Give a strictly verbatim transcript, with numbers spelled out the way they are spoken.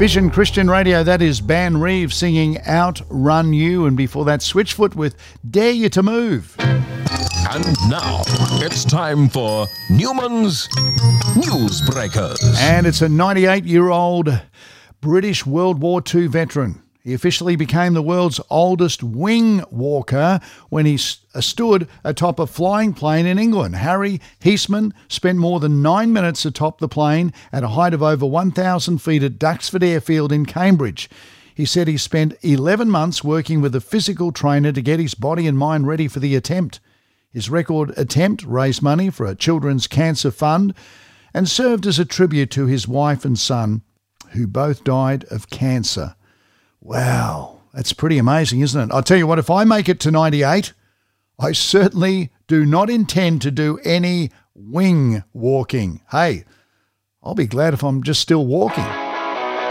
Vision Christian Radio, that is Ban Reeves singing Outrun You, and before that Switchfoot with Dare You to Move. And now it's time for Newman's Newsbreakers. And it's a ninety-eight-year-old British World War Two veteran. He officially became the world's oldest wing walker when he stood atop a flying plane in England. Harry Heisman spent more than nine minutes atop the plane at a height of over one thousand feet at Duxford Airfield in Cambridge. He said he spent eleven months working with a physical trainer to get his body and mind ready for the attempt. His record attempt raised money for a children's cancer fund and served as a tribute to his wife and son, who both died of cancer. Wow, that's pretty amazing, isn't it? I'll tell you what, if I make it to ninety-eight, I certainly do not intend to do any wing walking. Hey, I'll be glad if I'm just still walking.